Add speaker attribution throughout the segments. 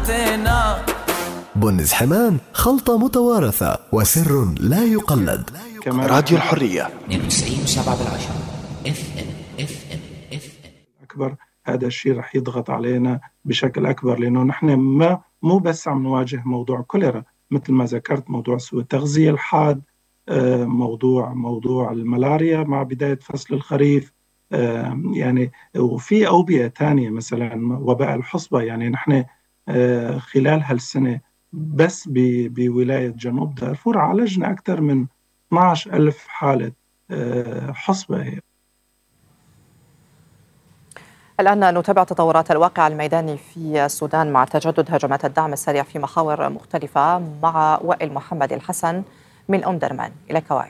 Speaker 1: حياتنا.
Speaker 2: بنز حمان، خلطة متوارثة وسر لا يقلد.
Speaker 3: راديو الحرية
Speaker 4: 92.7 FM.
Speaker 5: أكبر هذا الشيء رح يضغط علينا بشكل أكبر، لأنه نحن مو بس عم نواجه موضوع كوليرا، مثل ما ذكرت موضوع سوء التغذية الحاد، موضوع الملاريا مع بداية فصل الخريف، يعني وفي أوبئة تانية مثلا وباء الحصبة. يعني نحن خلال هالسنة بس بولاية جنوب دارفور عالجنا أكثر من 12,000 حالة حصبة.
Speaker 6: الآن نتابع تطورات الواقع الميداني في السودان مع تجدد هجمات الدعم السريع في محاور مختلفة مع وائل محمد الحسن من أم درمان. إليك وائل.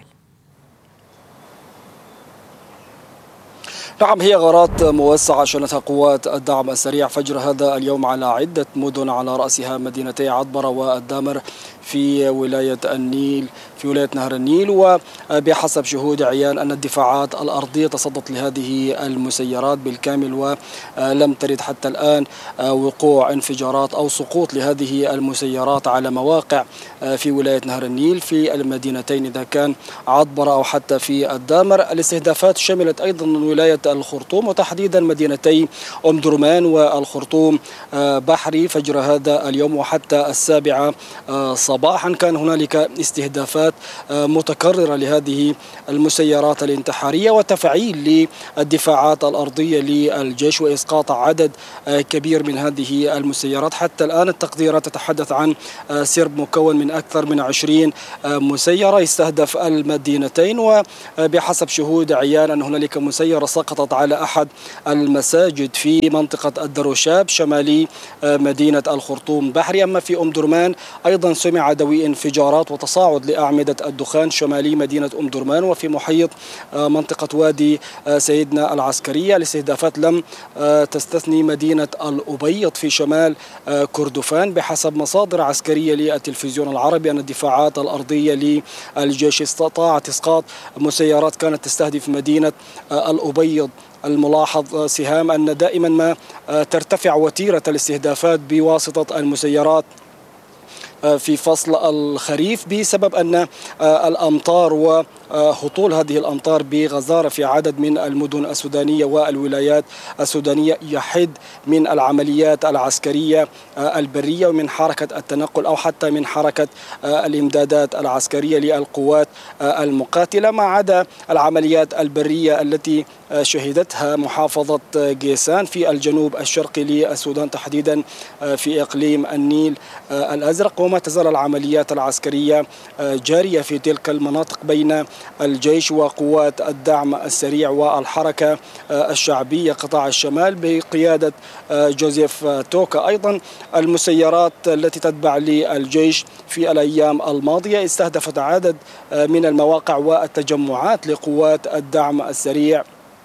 Speaker 7: نعم، هي غارات موسعة شنتها قوات الدعم السريع فجر هذا اليوم على عدة مدن على رأسها مدينتي عطبرة والدامر في ولاية النيل، في ولاية نهر النيل. وبحسب شهود عيان أن الدفاعات الأرضية تصدت لهذه المسيرات بالكامل، ولم ترد حتى الآن وقوع انفجارات أو سقوط لهذه المسيرات على مواقع في ولاية نهر النيل في المدينتين، إذا كان عطبرة أو حتى في الدامر. الاستهدافات شملت أيضا ولاية الخرطوم وتحديدا مدينتي أم درمان والخرطوم بحري فجر هذا اليوم وحتى 7 صباحا كان هنالك استهدافات متكررة لهذه المسيرات الانتحارية وتفعيل للدفاعات الأرضية للجيش وإسقاط عدد كبير من هذه المسيرات. حتى الآن التقديرات تتحدث عن سرب مكون من أكثر من 20 مسيرة يستهدف المدينتين، وبحسب شهود عيان أن هنالك مسيرة سقطت على أحد المساجد في منطقة الدروشاب شمالي مدينة الخرطوم بحري. أما في أم درمان أيضا سمع دوي انفجارات وتصاعد لأعمدة الدخان شمالي مدينة أم درمان وفي محيط منطقة وادي سيدنا العسكرية. الاستهدافات لم تستثني مدينة الأبيض في شمال كردفان. بحسب مصادر عسكرية للتلفزيون العربي أن الدفاعات الأرضية للجيش استطاعت إسقاط مسيرات كانت تستهدف مدينة الأبيض. الملاحظ سهام أن دائما ما ترتفع وتيرة الاستهدافات بواسطة المسيرات في فصل الخريف بسبب أن الأمطار وهطول هذه الأمطار بغزارة في عدد من المدن السودانية والولايات السودانية يحد من العمليات العسكرية البرية ومن حركة التنقل أو حتى من حركة الإمدادات العسكرية للقوات المقاتلة، ما عدا العمليات البرية التي شهدتها محافظة جيسان في الجنوب الشرقي للسودان تحديدا في إقليم النيل الأزرق. وما تزال العمليات العسكرية جارية في تلك المناطق بين الجيش وقوات الدعم السريع والحركة الشعبية قطاع الشمال بقيادة جوزيف توكا. أيضا المسيرات التي تتبع للجيش في الأيام الماضية استهدفت عدد من المواقع والتجمعات لقوات الدعم السريع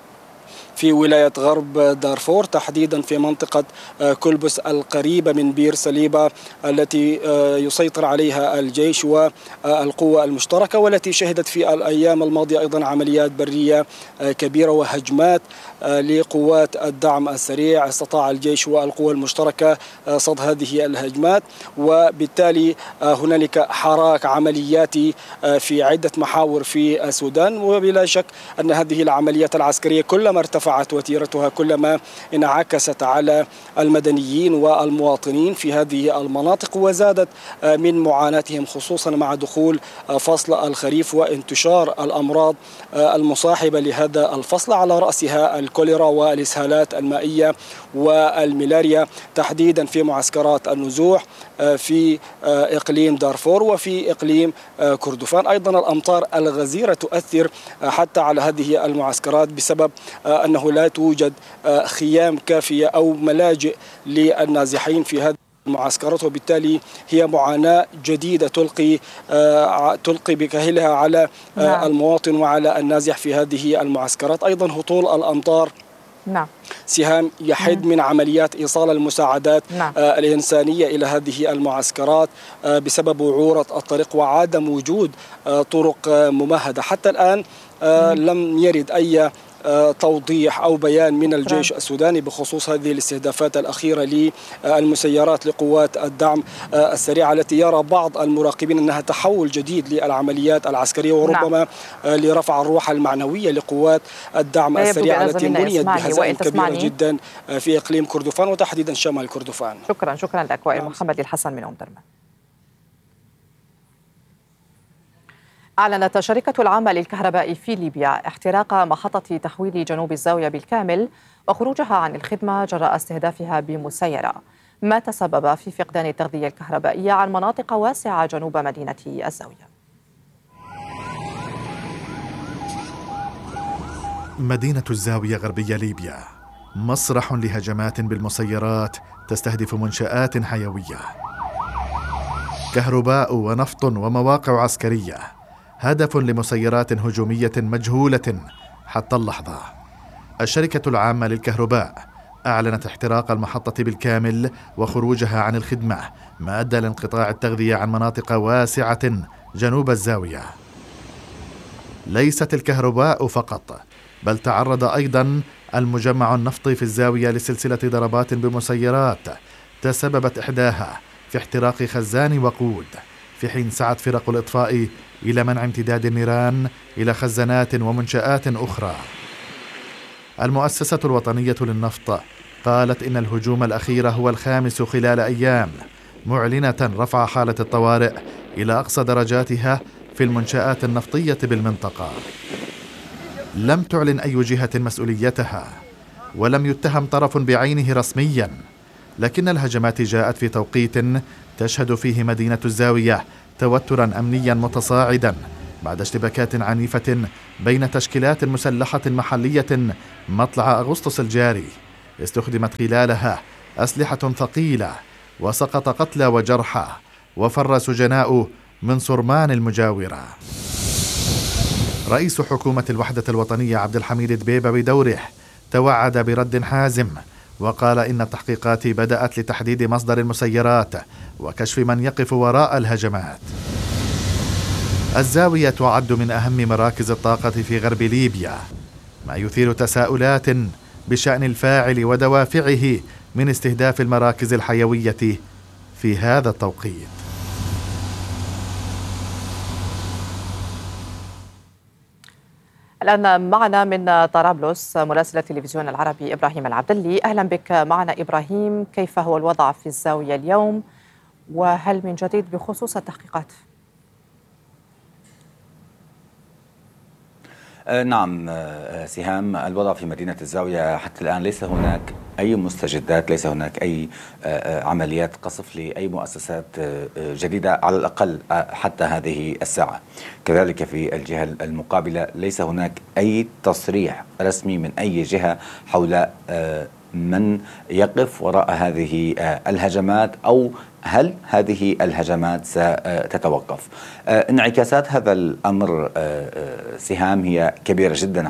Speaker 7: في ولاية غرب دارفور تحديدا في منطقة كلبس القريبة من بير سليبة التي يسيطر عليها الجيش والقوة المشتركة، والتي شهدت في الأيام الماضية أيضا عمليات برية كبيرة وهجمات لقوات الدعم السريع. استطاع الجيش والقوة المشتركة صد هذه الهجمات، وبالتالي هنالك حراك عملياتي في عدة محاور في السودان. وبلا شك أن هذه العمليات العسكرية كلما ارتفعت وتيرتها كلما انعكست على المدنيين والمواطنين في هذه المناطق وزادت من معاناتهم خصوصا مع دخول فصل الخريف وانتشار الأمراض المصاحبة لهذا الفصل على رأسها الكوليرا والإسهالات المائية والملاريا تحديدا في معسكرات النزوح في إقليم دارفور وفي إقليم كردفان. أيضا الأمطار الغزيرة تؤثر حتى على هذه المعسكرات بسبب أنه لا توجد خيام كافية أو ملاجئ للنازحين في هذه المعسكرات، وبالتالي هي معاناة جديدة تلقي بكاهلها على المواطن وعلى النازح في هذه المعسكرات. أيضا هطول الأمطار سهام يحد من عمليات إيصال المساعدات الإنسانية إلى هذه المعسكرات بسبب وعورة الطريق وعدم وجود طرق ممهدة. حتى الآن لم يرد أي توضيح أو بيان من الجيش السوداني بخصوص هذه الاستهدافات الأخيرة للمسيرات لقوات الدعم السريع التي يرى بعض المراقبين أنها تحول جديد للعمليات العسكرية وربما لرفع الروح المعنوية لقوات الدعم السريع التي بنيت بهزائم كبيرة جدا في إقليم كردفان وتحديدا شمال كردفان.
Speaker 6: شكرا لك وائل محمد الحسن من أم درمان. أعلنت الشركة العامة للكهرباء في ليبيا احتراق محطة تحويل جنوب الزاوية بالكامل وخروجها عن الخدمة جراء استهدافها بمسيرة، ما تسبب في فقدان التغذية الكهربائية عن مناطق واسعة جنوب مدينة الزاوية.
Speaker 1: مدينة الزاوية غربية ليبيا مسرح لهجمات بالمسيرات تستهدف منشآت حيوية، كهرباء ونفط ومواقع عسكرية، هدف لمسيرات هجومية مجهولة حتى اللحظة. الشركة العامة للكهرباء أعلنت احتراق المحطة بالكامل وخروجها عن الخدمة، ما أدى لانقطاع التغذية عن مناطق واسعة جنوب الزاوية. ليست الكهرباء فقط، بل تعرض أيضا المجمع النفطي في الزاوية لسلسلة ضربات بمسيرات تسببت إحداها في احتراق خزان وقود، في حين سعت فرق الإطفاء إلى منع امتداد النيران إلى خزانات ومنشآت أخرى. المؤسسة الوطنية للنفط قالت إن الهجوم الأخير هو الخامس خلال أيام، معلنة رفع حالة الطوارئ إلى أقصى درجاتها في المنشآت النفطية بالمنطقة. لم تعلن أي جهة مسؤوليتها، ولم يتهم طرف بعينه رسميا، لكن الهجمات جاءت في توقيت تشهد فيه مدينة الزاوية توترا أمنيا متصاعدا بعد اشتباكات عنيفة بين تشكيلات مسلحة محلية مطلع أغسطس الجاري، استخدمت خلالها أسلحة ثقيلة وسقط قتلى وجرحى وفر سجناء من صرمان المجاورة. رئيس حكومة الوحدة الوطنية عبد الحميد دبيبة بدوره توعد برد حازم، وقال إن التحقيقات بدأت لتحديد مصدر المسيرات وكشف من يقف وراء الهجمات. الزاوية تعد من أهم مراكز الطاقة في غرب ليبيا، ما يثير تساؤلات بشأن الفاعل ودوافعه من استهداف المراكز الحيوية في هذا التوقيت.
Speaker 6: الآن معنا من طرابلس مراسل التلفزيون العربي إبراهيم العبدلي. أهلا بك معنا إبراهيم، كيف هو الوضع في الزاوية اليوم وهل من جديد بخصوص التحقيقات؟
Speaker 3: نعم سهام، الوضع في مدينة الزاوية حتى الآن ليس هناك أي مستجدات، ليس هناك أي عمليات قصف لأي مؤسسات جديدة على الأقل حتى هذه الساعة. كذلك في الجهة المقابلة ليس هناك أي تصريح رسمي من أي جهة حول من يقف وراء هذه الهجمات أو هل هذه الهجمات ستتوقف. انعكاسات هذا الأمر سهام هي كبيرة جدا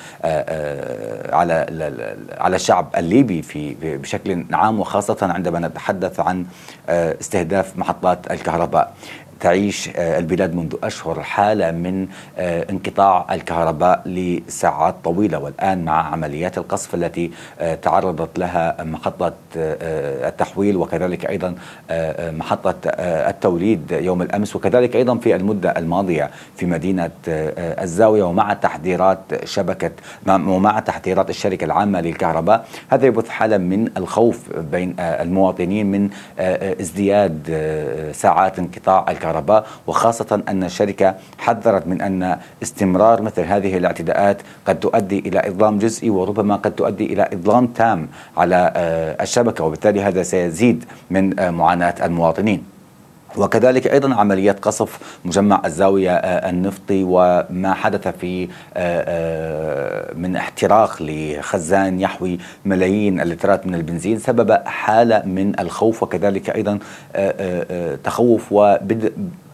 Speaker 3: على الشعب الليبي بشكل عام، وخاصة عندما نتحدث عن استهداف محطات الكهرباء. تعيش البلاد منذ أشهر حالة من انقطاع الكهرباء لساعات طويلة، والآن مع عمليات القصف التي تعرضت لها محطة التحويل وكذلك أيضا محطة التوليد يوم الأمس، وكذلك أيضا في المدة الماضية في مدينة الزاوية، ومع تحذيرات ومع تحذيرات الشركة العامة للكهرباء، هذا يبث حالة من الخوف بين المواطنين من ازدياد ساعات انقطاع الكهرباء، وخاصة أن الشركة حذرت من أن استمرار مثل هذه الاعتداءات قد تؤدي إلى إظلام جزئي وربما قد تؤدي إلى إظلام تام على الشبكة، وبالتالي هذا سيزيد من معاناة المواطنين. وكذلك أيضا عمليات قصف مجمع الزاوية النفطي وما حدث في من احتراق لخزان يحوي ملايين اللترات من البنزين سبب حالة من الخوف وكذلك أيضا تخوف وبدء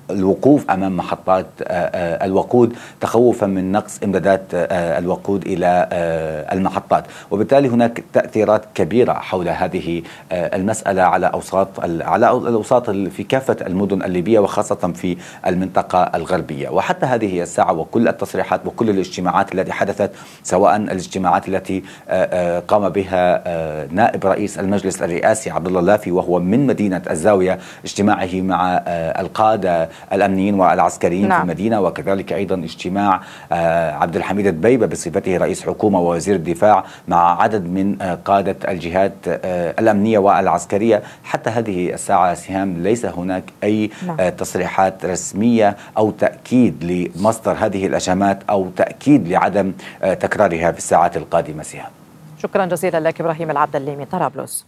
Speaker 3: الوقوف أمام محطات الوقود تخوفا من نقص إمدادات الوقود إلى المحطات، وبالتالي هناك تأثيرات كبيرة حول هذه المسألة على الأوساط في كافة المدن الليبية وخاصة في المنطقة الغربية. وحتى هذه الساعة وكل التصريحات وكل الاجتماعات التي حدثت، سواء الاجتماعات التي قام بها نائب رئيس المجلس الرئاسي عبد الله اللافي وهو من مدينة الزاوية، اجتماعه مع القادة الأمنيين والعسكريين في المدينة، وكذلك أيضا اجتماع عبد الحميد الدبيبة بصفته رئيس حكومة ووزير الدفاع مع عدد من قادة الجهات الأمنية والعسكرية. حتى هذه الساعة سهام ليس هناك أي تصريحات رسمية أو تأكيد لمصدر هذه الهجمات أو تأكيد لعدم تكرارها في الساعات القادمة. سهام،
Speaker 6: شكرا جزيلا لك إبراهيم العبدلي من طرابلس.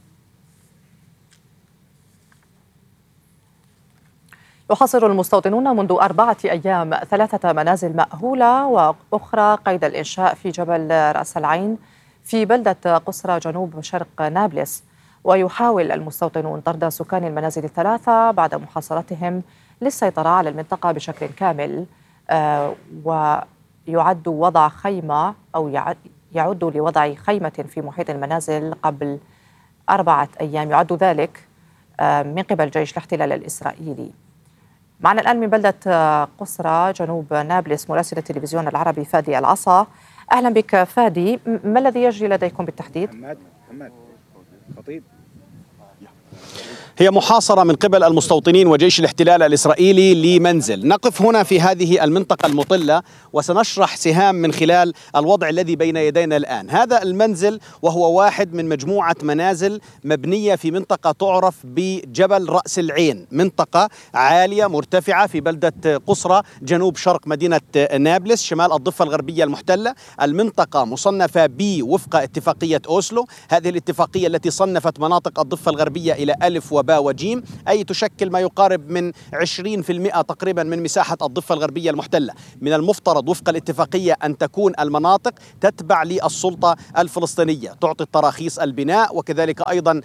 Speaker 6: يحاصر المستوطنون منذ 4 أيام 3 منازل مأهولة وأخرى قيد الإنشاء في جبل رأس العين في بلدة قصرى جنوب شرق نابلس، ويحاول المستوطنون طرد سكان المنازل ال3 بعد محاصرتهم للسيطرة على المنطقة بشكل كامل. ويعد وضع خيمة أو يعد لوضع خيمة في محيط المنازل قبل 4 أيام، يعد ذلك من قبل جيش الاحتلال الإسرائيلي. معنا الآن من بلدة قصرى جنوب نابلس مراسل التلفزيون العربي فادي العصا. أهلا بك فادي، ما الذي يجري لديكم بالتحديد؟
Speaker 8: محمد خطيب. هي محاصرة من قبل المستوطنين وجيش الاحتلال الإسرائيلي لمنزل. نقف هنا في هذه المنطقة المطلة وسنشرح سهام من خلال الوضع الذي بين يدينا الآن. هذا المنزل وهو واحد من مجموعة منازل مبنية في منطقة تعرف بجبل رأس العين، منطقة عالية مرتفعة في بلدة قصرى جنوب شرق مدينة نابلس شمال الضفة الغربية المحتلة. المنطقة مصنفة ب وفق اتفاقية أوسلو، هذه الاتفاقية التي صنفت مناطق الضفة الغربية إلى ألف وباء وجيم، أي تشكل ما يقارب من 20% تقريبا من مساحة الضفة الغربية المحتلة. من المفترض وفق الاتفاقية أن تكون المناطق تتبع للسلطة الفلسطينية، تعطي التراخيص البناء وكذلك أيضا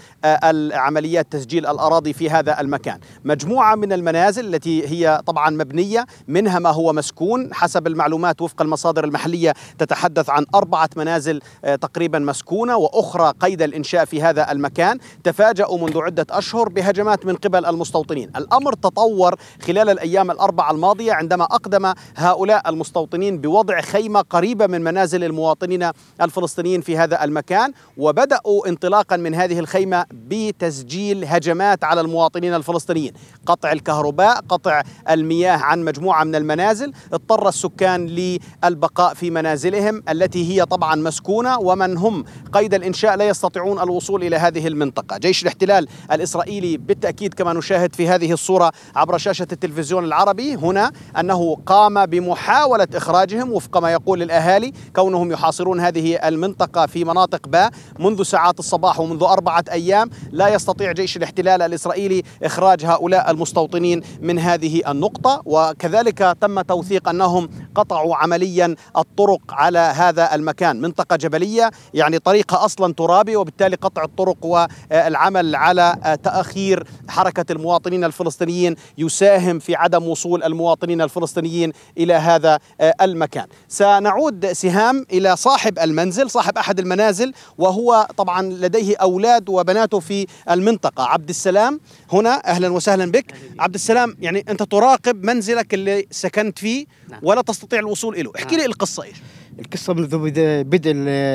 Speaker 8: عمليات تسجيل الأراضي في هذا المكان. مجموعة من المنازل التي هي طبعا مبنية، منها ما هو مسكون حسب المعلومات وفق المصادر المحلية، تتحدث عن 4 منازل تقريبا مسكونة وأخرى قيد الإنشاء في هذا المكان. تفاجأوا منذ عدة أشهر بهجمات من قبل المستوطنين. الأمر تطور خلال الأيام ال4 الماضية عندما أقدم هؤلاء المستوطنين بوضع خيمة قريبة من منازل المواطنين الفلسطينيين في هذا المكان، وبدأوا انطلاقا من هذه الخيمة بتسجيل هجمات على المواطنين الفلسطينيين، قطع الكهرباء، قطع المياه عن مجموعة من المنازل. اضطر السكان للبقاء في منازلهم التي هي طبعا مسكونة، ومن هم قيد الإنشاء لا يستطيعون الوصول إلى هذه المنطقة. جيش الاحتلال الإسرائيلي بالتأكيد كما نشاهد في هذه الصورة عبر شاشة التلفزيون العربي هنا أنه قام بمحاولة إخراجهم وفق ما يقول الأهالي، كونهم يحاصرون هذه المنطقة في مناطق باء منذ ساعات الصباح ومنذ 4 أيام. لا يستطيع جيش الاحتلال الإسرائيلي إخراج هؤلاء المستوطنين من هذه النقطة، وكذلك تم توثيق أنهم قطعوا عمليا الطرق على هذا المكان. منطقة جبلية يعني طريقها أصلا ترابي، وبالتالي قطع الطرق والعمل على تأخير حركة المواطنين الفلسطينيين يساهم في عدم وصول المواطنين الفلسطينيين إلى هذا المكان. سنعود سهام إلى صاحب المنزل، صاحب أحد المنازل، وهو طبعا لديه أولاد وبناته في المنطقة، عبد السلام. هنا أهلا وسهلا بك عبد السلام. يعني أنت تراقب منزلك اللي سكنت فيه ولا تستطيع الوصول إليه، احكي لي القصة إيش؟
Speaker 9: القصة منذ بدء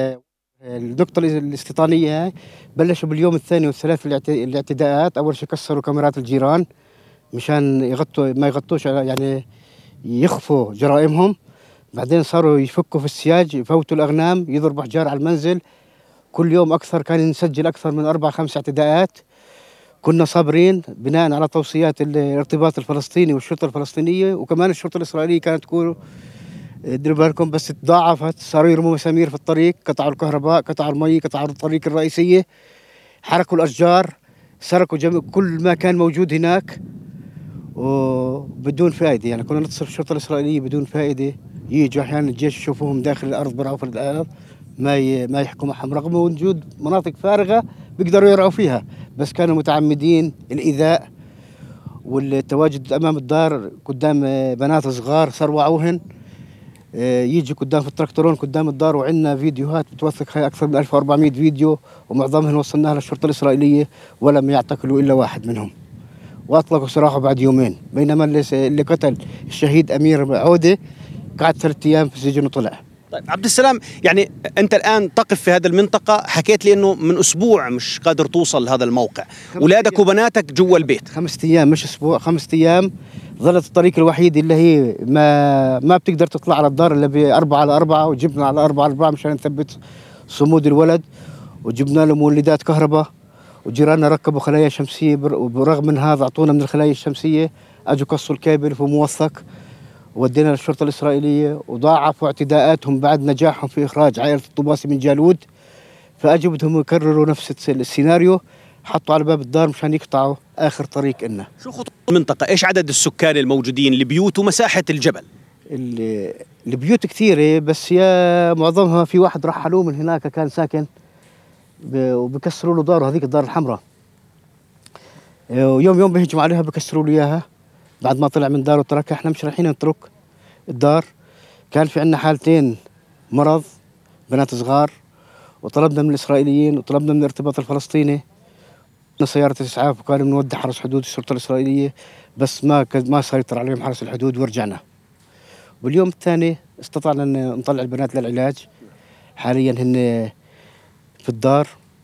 Speaker 9: النقطة الاستيطانية بلشوا باليوم الثاني والثالث الاعتداءات. أول شيء كسروا كاميرات الجيران مشان ما يغطوش، يعني يخفوا جرائمهم. بعدين صاروا يفكوا في السياج، يفوتوا الأغنام، يضربوا حجار على المنزل. كل يوم أكثر، كان نسجل أكثر من 4-5 اعتداءات. كنا صابرين بناء على توصيات الارتباط الفلسطيني والشرطة الفلسطينية، وكمان الشرطة الإسرائيلية كانت تقول ديروا بالكم، بس تضاعفت. صاروا يرموا مسامير في الطريق، قطعوا الكهرباء، قطعوا المي، قطعوا الطريق الرئيسية، حركوا الأشجار، سرقوا كل ما كان موجود هناك وبدون فائدة. يعني كنا نتصل بالشرطة الإسرائيلية بدون فائدة. يجوا أحيانا الجيش يشوفوهم داخل الأرض، برعوا في الأرض، ما يحكوا معهم رغم وجود مناطق فارغة بيقدروا يرعوا فيها، بس كانوا متعمدين الإيذاء والتواجد أمام الدار قدام بنات صغار سروعوهن، يجي قدام في التراكتورون قدام الدار، وعندنا فيديوهات بتوثق أكثر من 1400 فيديو، ومعظمهم وصلناها للشرطة الإسرائيلية ولم يعتقلوا إلا واحد منهم، وأطلقوا سراحه بعد يومين. بينما اللي قتل الشهيد أمير عودة قعد 3 أيام في السجن وطلع.
Speaker 8: طيب عبد السلام، يعني أنت الآن تقف في هذه المنطقة، حكيت لي أنه من أسبوع مش قادر توصل لهذا الموقع، أولادك وبناتك جوا البيت.
Speaker 9: 5 أيام، مش أسبوع، 5 أيام. ظلت الطريق الوحيد اللي هي ما بتقدر تطلع على الدار إلا ب4x4، وجبنا على 4x4 مشان نثبت صمود الولد، وجبنا له مولدات كهرباء، وجيراننا ركبوا خلايا شمسية، وبرغم من هذا أعطونا من الخلايا الشمسية، أجوا قصوا الكابل في موثق، ودينا للشرطة الإسرائيلية، وضاعفوا اعتداءاتهم بعد نجاحهم في إخراج عائلة الطباسي من جالود، فأجوا بدهم يكرروا نفس السيناريو، حطوا على باب الدار مشان يقطعوا آخر طريق إلنا.
Speaker 8: شو خطوط المنطقة؟ إيش عدد السكان الموجودين، البيوت ومساحة الجبل؟
Speaker 9: البيوت كثيرة، بس يا معظمها في واحد رحلوه من هناك كان ساكن، وبكسروا له داره، هذيك الدار الحمراء، ويوم بيهجموا عليها بكسروا له إياها بعد ما طلع من داره وتركها. احنا مش رايحين نترك الدار. كان في عندنا حالتين مرض، بنات صغار، وطلبنا من الإسرائيليين وطلبنا من الارتباط الفلسطيني سيارة إسعاف، وكانوا بنودي حرس حدود الشرطة الإسرائيلية، بس ما سيطر عليهم حرس الحدود ورجعنا. واليوم الثاني استطعنا أن نطلع البنات للعلاج، حاليا هن في الدار.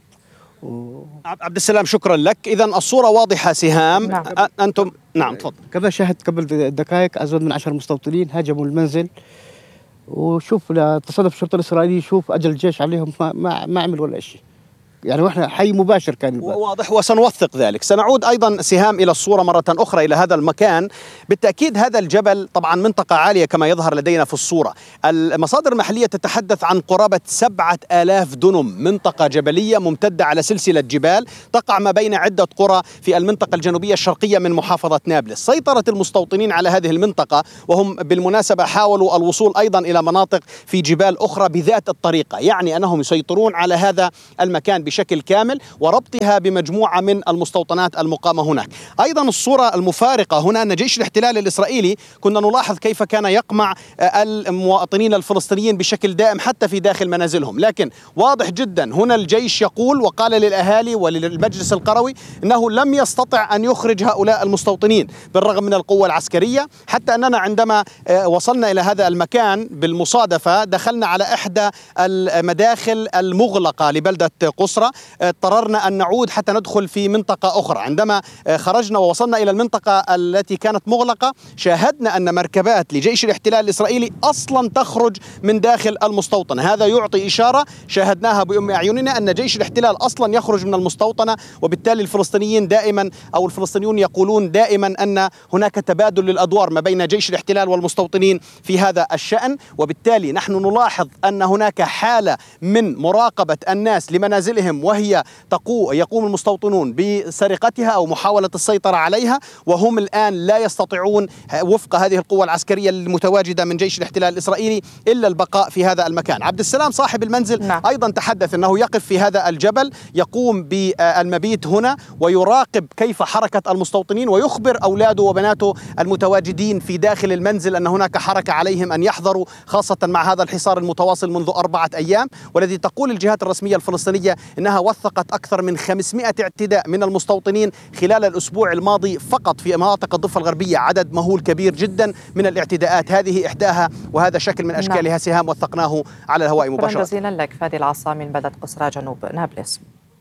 Speaker 8: عبد السلام شكرا لك. إذا الصورة واضحة سهام.
Speaker 6: نعم.
Speaker 8: أنتم نعم تفضل.
Speaker 9: كما شاهدت قبل دقائق أزود من 10 مستوطنين هاجموا المنزل، وشوف تصدف الشرطة الإسرائيلية، شوف أجل الجيش عليهم ما عمل ولا شيء، يعني واحنا حي مباشر كان
Speaker 8: واضح، وسنوثق ذلك. سنعود أيضا سهام إلى الصورة مرة أخرى إلى هذا المكان. بالتأكيد هذا الجبل طبعا منطقة عالية كما يظهر لدينا في الصورة. المصادر المحلية تتحدث عن قرابة 7000 دنم، منطقة جبلية ممتدة على سلسلة جبال تقع ما بين عدة قرى في المنطقة الجنوبية الشرقية من محافظة نابلس. سيطرة المستوطنين على هذه المنطقة، وهم بالمناسبة حاولوا الوصول أيضا إلى مناطق في جبال أخرى بذات الطريقة، يعني أنهم يسيطرون على هذا المكان بشكل كامل وربطها بمجموعة من المستوطنات المقامة هناك. أيضا الصورة المفارقة هنا أن جيش الاحتلال الإسرائيلي كنا نلاحظ كيف كان يقمع المواطنين الفلسطينيين بشكل دائم حتى في داخل منازلهم، لكن واضح جدا هنا الجيش يقول وقال للأهالي وللمجلس القروي أنه لم يستطع أن يخرج هؤلاء المستوطنين بالرغم من القوة العسكرية، حتى أننا عندما وصلنا إلى هذا المكان بالمصادفة دخلنا على إحدى المداخل المغلقة لبلدة قصرى، اضطررنا أن نعود حتى ندخل في منطقة أخرى. عندما خرجنا ووصلنا إلى المنطقة التي كانت مغلقة شاهدنا أن مركبات لجيش الاحتلال الإسرائيلي أصلا تخرج من داخل المستوطنة. هذا يعطي إشارة شاهدناها بأم أعيننا أن جيش الاحتلال أصلا يخرج من المستوطنة، وبالتالي الفلسطينيين دائما أو الفلسطينيون يقولون دائما أن هناك تبادل للأدوار ما بين جيش الاحتلال والمستوطنين في هذا الشأن. وبالتالي نحن نلاحظ أن هناك حالة من مراقبة الناس لمنازلهم وهي يقوم المستوطنون بسرقتها أو محاولة السيطرة عليها، وهم الآن لا يستطيعون وفق هذه القوة العسكرية المتواجدة من جيش الاحتلال الإسرائيلي إلا البقاء في هذا المكان. عبد السلام صاحب المنزل أيضا تحدث أنه يقف في هذا الجبل، يقوم بالمبيت هنا ويراقب كيف حركة المستوطنين، ويخبر أولاده وبناته المتواجدين في داخل المنزل أن هناك حركة عليهم أن يحذروا، خاصة مع هذا الحصار المتواصل منذ 4 أيام، والذي تقول الجهات الرسمية الفلسطينية أنها وثقت أكثر من 500 اعتداء من المستوطنين خلال الأسبوع الماضي فقط في مناطق الضفة الغربية. عدد مهول كبير جدا من الاعتداءات، هذه إحداها وهذا شكل من أشكالها سهام وثقناه على الهواء مباشرة.
Speaker 6: شكرا جزيلا لك فادي العصا من بلدة قصرى جنوب نابلس.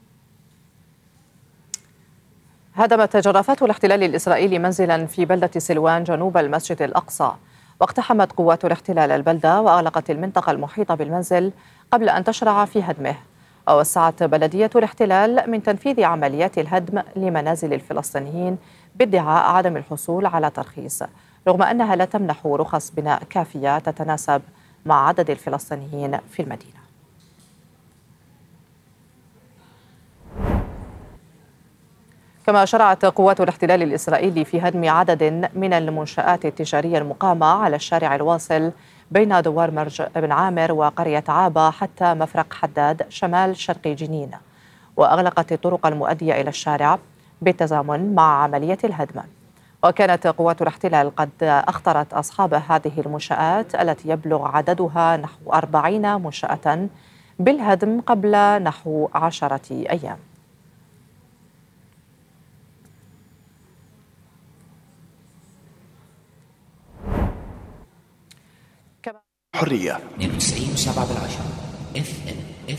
Speaker 6: هدمت جرافات الاحتلال الإسرائيلي منزلا في بلدة سلوان جنوب المسجد الأقصى، واقتحمت قوات الاحتلال البلدة وأغلقت المنطقة المحيطة بالمنزل قبل أن تشرع في هدمه. ووسعت بلدية الاحتلال من تنفيذ عمليات الهدم لمنازل الفلسطينيين بادعاء عدم الحصول على ترخيص، رغم أنها لا تمنح رخص بناء كافية تتناسب مع عدد الفلسطينيين في المدينة. كما شرعت قوات الاحتلال الإسرائيلي في هدم عدد من المنشآت التجارية المقامة على الشارع الواصل بين دوار مرج بن عامر وقرية عابة حتى مفرق حداد شمال شرقي جنين، وأغلقت الطرق المؤدية إلى الشارع بالتزامن مع عملية الهدم. وكانت قوات الاحتلال قد أخطرت أصحاب هذه المنشآت التي يبلغ عددها نحو 40 منشأة بالهدم قبل نحو 10 أيام.
Speaker 2: حرية
Speaker 4: 92.7 FM.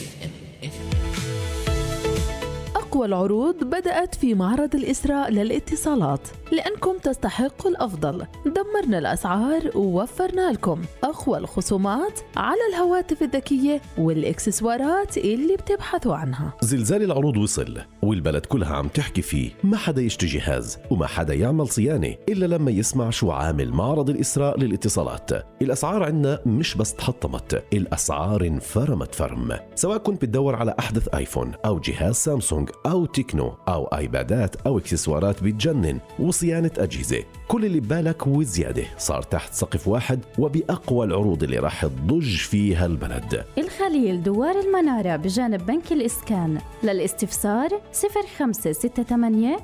Speaker 10: أقوى العروض بدأت في معرض الإسراء للاتصالات، لأنكم تستحقوا الأفضل. دمرنا الأسعار ووفرنا لكم أقوى الخصومات على الهواتف الذكية والإكسسوارات اللي بتبحثوا عنها.
Speaker 11: زلزال العروض وصل والبلد كلها عم تحكي فيه، ما حدا يشتري جهاز وما حدا يعمل صيانة إلا لما يسمع شو عامل معرض الإسراء للاتصالات. الأسعار عنا مش بس تحطمت، الأسعار انفرمت فرم. سواء كنت بتدور على أحدث آيفون أو جهاز سامسونج أو تكنو أو آيبادات أو إكسسوارات بتجنن وصيانة أجهزة، كل اللي ببالك وزيادة صار تحت سقف واحد وبأقوى العروض اللي راح تضج فيها البلد.
Speaker 12: الخليل دوار المنارة بجانب بنك الإسكان. للاستفسار 0568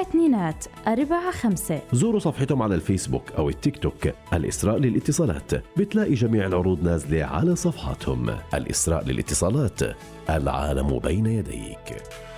Speaker 12: 4245.
Speaker 11: زوروا صفحتهم على الفيسبوك أو التيك توك الإسراء للاتصالات، بتلاقي جميع العروض نازلة على صفحاتهم. الإسراء للاتصالات، العالم بين يديك.